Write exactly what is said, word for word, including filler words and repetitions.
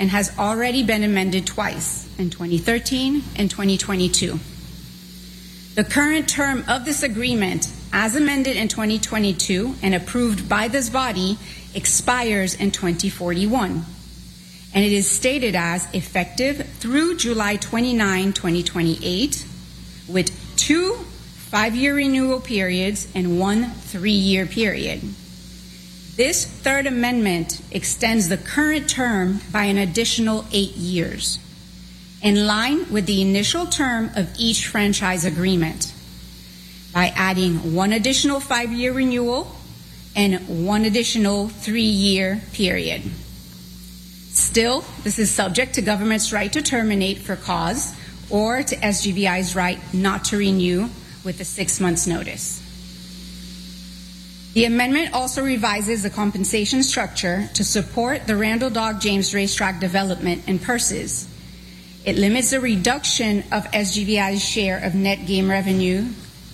and has already been amended twice, in twenty thirteen and twenty twenty-two. The current term of this agreement, as amended in twenty twenty-two and approved by this body, expires in twenty forty-one. And it is stated as effective through July twenty-ninth, twenty twenty-eight, with two five-year renewal periods and one three-year period. This third amendment extends the current term by an additional eight years, in line with the initial term of each franchise agreement, by adding one additional five-year renewal and one additional three-year period. Still, this is subject to government's right to terminate for cause or to S G V I's right not to renew with a six months notice. The amendment also revises the compensation structure to support the Randall Dog James Racetrack development and purses. It limits the reduction of S G V I's share of net game revenue